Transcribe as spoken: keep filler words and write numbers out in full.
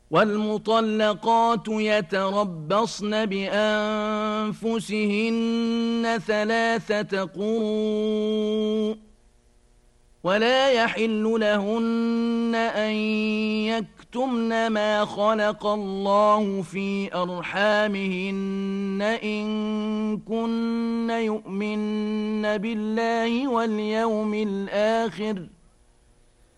والمطلقات يتربصن بأنفسهن ثلاثة قروء ولا يحل لهن أن يكتمن ما خلق الله في أرحامهن إن كن يؤمن بالله واليوم الآخر